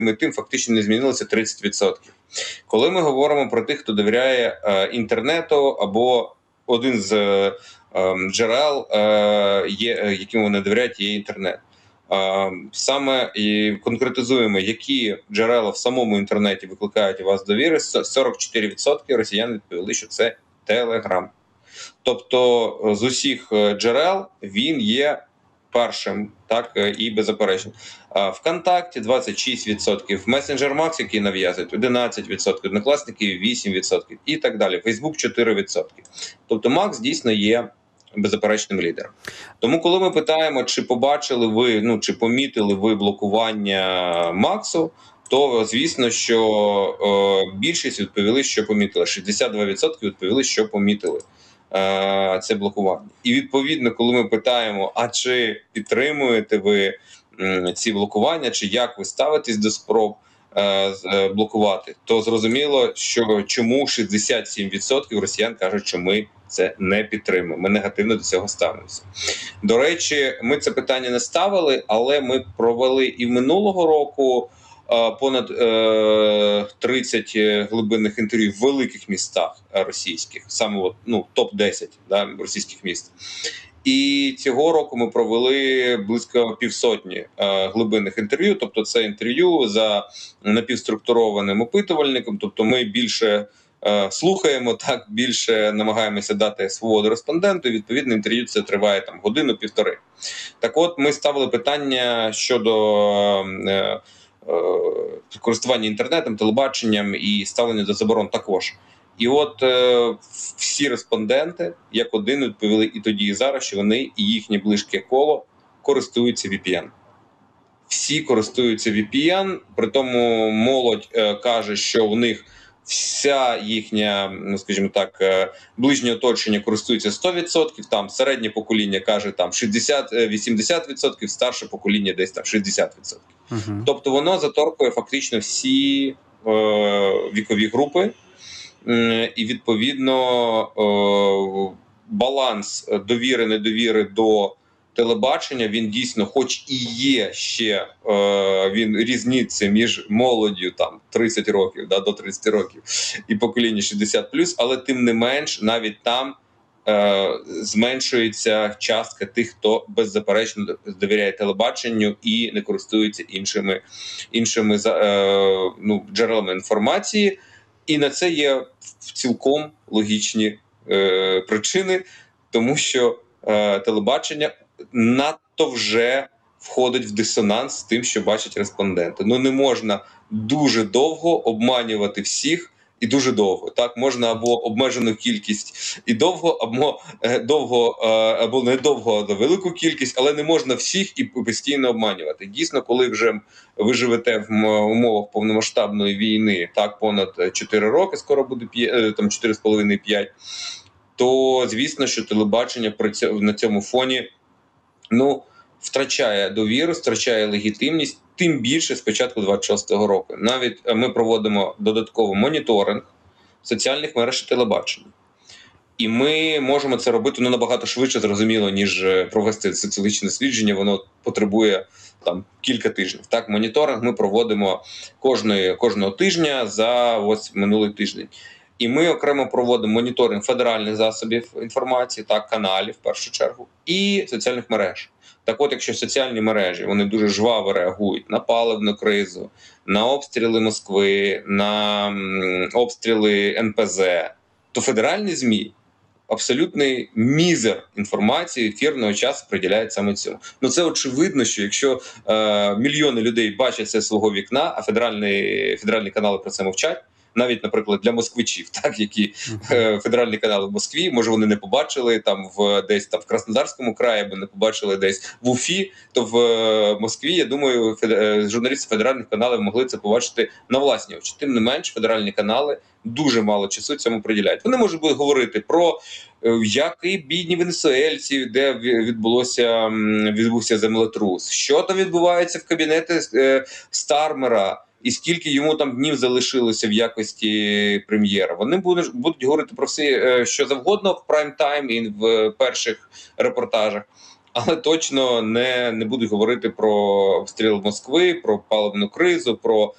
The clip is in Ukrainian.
тим фактично не змінилося 30%. Коли ми говоримо про тих, хто довіряє інтернету або один з джерел, яким вони довіряють, є інтернет. Саме і конкретизуємо, які джерела в самому інтернеті викликають у вас довіри. 44% росіян відповіли, що це Telegram. Тобто з усіх джерел він є першим, так, і беззаперечно. ВКонтакті 26%, Messenger Max, який нав'язують, 11%, Однокласники 8% і так далі. Facebook 4%. Тобто Max дійсно є беззаперечним лідером. Тому коли ми питаємо, чи побачили ви, чи помітили ви блокування Максу, то звісно, що більшість відповіли, що помітили. 62% відповіли, що помітили це блокування. І відповідно, коли ми питаємо, а чи підтримуєте ви ці блокування, чи як ви ставитесь до спроб блокувати, то зрозуміло, що чому 67% росіян кажуть, що ми це не підтримуємо, ми негативно до цього ставимося. До речі, ми це питання не ставили, але ми провели і минулого року понад 30 глибинних інтерв'ю в великих містах російських, саме топ-10 російських міст. І цього року ми провели близько 50 глибинних інтерв'ю, тобто це інтерв'ю за напівструктурованим опитувальником, тобто ми більше слухаємо, так, більше намагаємося дати свободу респонденту, і відповідно інтерв'ю це триває там годину-півтори. Так от, ми ставили питання щодо користування інтернетом, телебаченням і ставлення до заборон також. І от всі респонденти, як один, відповіли і тоді, і зараз, що вони і їхнє близьке коло користуються VPN. Всі користуються VPN, при тому молодь каже, що в них вся їхня, скажімо так, ближнє оточення користується 100%, там середнє покоління каже там 60-80%, старше покоління десь там 60%. Тобто воно заторкує фактично всі вікові групи, і відповідно баланс довіри-недовіри до телебачення, він дійсно, хоч і є ще, він різниця між молоддю там 30 років, до 30 років і покоління 60+, але тим не менш навіть там зменшується частка тих, хто беззаперечно довіряє телебаченню і не користується іншими джерелами інформації. І на це є цілком логічні причини, тому що телебачення надто вже входить в дисонанс з тим, що бачать респонденти. Не можна дуже довго обманювати всіх і дуже довго. Так, можна або обмежену кількість і довго, або не довго, а велику кількість, але не можна всіх і постійно обманювати. Дійсно, коли вже ви живете в умовах повномасштабної війни, так, понад 4 роки, скоро буде 4,5-5, то звісно, що телебачення на цьому фоні втрачає довіру, втрачає легітимність, тим більше з початку 26-го року. Навіть ми проводимо додатково моніторинг соціальних мереж і телебачення. І ми можемо це робити набагато швидше, зрозуміло, ніж провести соціологічне дослідження, воно потребує там кілька тижнів. Так, моніторинг ми проводимо кожного тижня за ось минулий тиждень. І ми окремо проводимо моніторинг федеральних засобів інформації, так, каналів в першу чергу, і соціальних мереж. Так от, якщо соціальні мережі, вони дуже жваво реагують на паливну кризу, на обстріли Москви, на обстріли НПЗ, то федеральні ЗМІ абсолютний мізер інформації, ефірного часу приділяють саме цьому. Це очевидно, що якщо мільйони людей бачать це з свого вікна, а федеральні канали про це мовчать, навіть, наприклад, для москвичів, так, які федеральні канали в Москві, може вони не побачили там десь в Краснодарському краї, або не побачили десь в Уфі, то в Москві, я думаю, журналісти федеральних каналів могли це побачити на власні очі. Тим не менш, федеральні канали дуже мало часу цьому приділяють. Вони можуть говорити про які бідні венесуельці, де відбувся землетрус, що там відбувається в кабінеті Стармера, і скільки йому там днів залишилося в якості прем'єра. Вони будуть говорити про все, що завгодно в прайм-тайм і в перших репортажах, але точно не будуть говорити про обстріл Москви, про паливну кризу, про